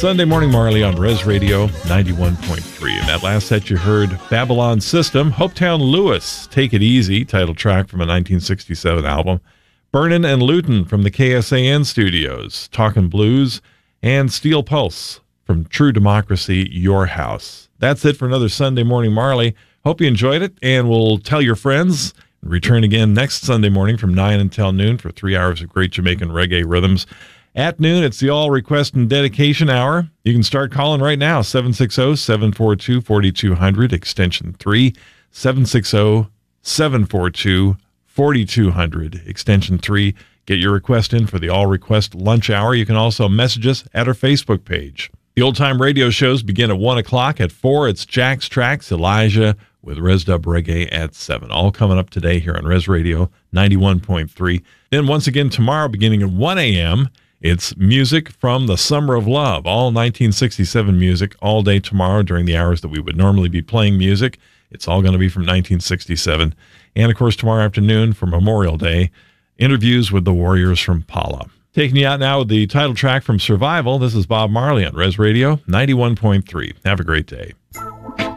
Sunday Morning Marley on Res Radio 91.3. In that last set, you heard Babylon System, Hopetown Lewis, Take It Easy, title track from a 1967 album, Burnin' and Lutin' from the KSAN studios, Talkin' Blues, and Steel Pulse from True Democracy, Your House. That's it for another Sunday Morning Marley. Hope you enjoyed it, and we'll tell your friends. Return again next Sunday morning from 9 until noon for 3 hours of great Jamaican reggae rhythms. At noon, it's the All Request and Dedication Hour. You can start calling right now, 760-742-4200, extension 3, 760-742-4200, extension 3. Get your request in for the All Request Lunch Hour. You can also message us at our Facebook page. The old-time radio shows begin at 1 o'clock. At 4, it's Jack's Tracks, Elijah with Res Dub Reggae at 7. All coming up today here on Res Radio 91.3. Then once again tomorrow, beginning at 1 a.m., it's music from the Summer of Love, all 1967 music, all day tomorrow during the hours that we would normally be playing music. It's all going to be from 1967. And, of course, tomorrow afternoon for Memorial Day, interviews with the Warriors from Pala. Taking you out now with the title track from Survival. This is Bob Marley on Res Radio 91.3. Have a great day.